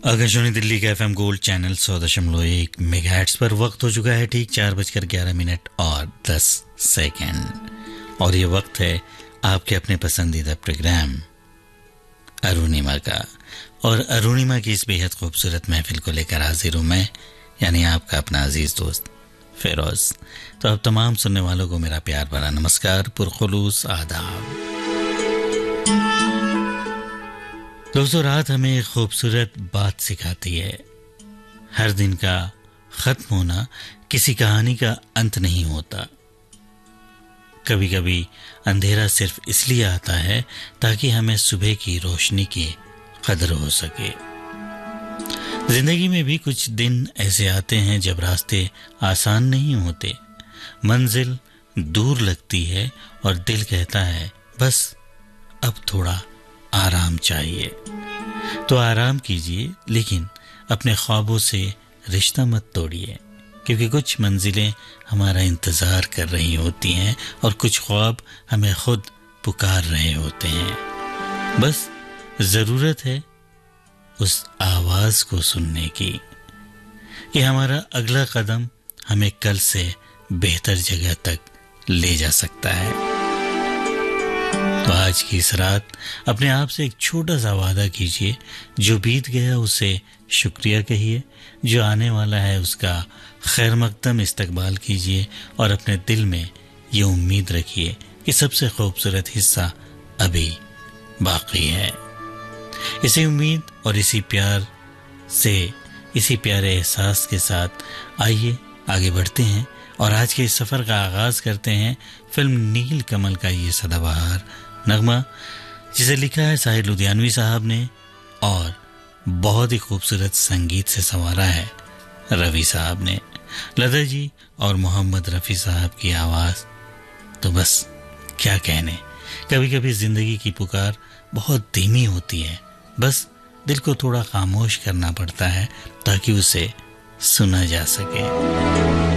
आकाशवाणी दिल्ली का FM gold channel 100.1 megahertz पर वक्त हो चुका है ठीक 4:11 और 10 सेकंड और ये वक्त है आपके अपने पसंदीदा प्रोग्राम अरुणिमा का। और अरुणिमा की इस बेहद खूबसूरत महफिल को लेकर हाजिर हूं मैं, यानी आपका अपना अजीज दोस्त फिरोज। तो अब तमाम सुनने वालों को मेरा प्यार भरा नमस्कार, पुरखुलूस आदाब। दोस्तों, रात हमें एक खूबसूरत बात सिखाती है। हर दिन का खत्म होना किसी कहानी का अंत नहीं होता। कभी कभी अंधेरा सिर्फ इसलिए आता है ताकि हमें सुबह की रोशनी की कदर हो सके। जिंदगी में भी कुछ दिन ऐसे आते हैं जब रास्ते आसान नहीं होते, मंजिल दूर लगती है और दिल कहता है बस अब थोड़ा आराम चाहिए। तो आराम कीजिए, लेकिन अपने ख्वाबों से रिश्ता मत तोड़िए, क्योंकि कुछ मंजिलें हमारा इंतजार कर रही होती हैं और कुछ ख्वाब हमें खुद पुकार रहे होते हैं। बस जरूरत है उस आवाज को सुनने की कि हमारा अगला कदम हमें कल से बेहतर जगह तक ले जा सकता है। तो आज की इस रात अपने आप से एक छोटा सा वादा कीजिए, जो बीत गया उसे शुक्रिया कहिए, जो आने वाला है उसका खैर मकदम इस्तकबाल कीजिए और अपने दिल में ये उम्मीद रखिए कि सबसे खूबसूरत हिस्सा अभी बाकी है। इसी उम्मीद और इसी प्यार से, इसी प्यारे एहसास के साथ आइए आगे बढ़ते हैं और आज के इस सफर का आगाज करते हैं फिल्म नील कमल का ये सदाबहार नगमा, जिसे लिखा है साहिर लुधियानवी साहब ने और बहुत ही खूबसूरत संगीत से संवारा है रवि साहब ने। लता जी और मोहम्मद रफ़ी साहब की आवाज तो बस क्या कहने। कभी कभी जिंदगी की पुकार बहुत धीमी होती है, बस दिल को थोड़ा खामोश करना पड़ता है ताकि उसे सुना जा सके।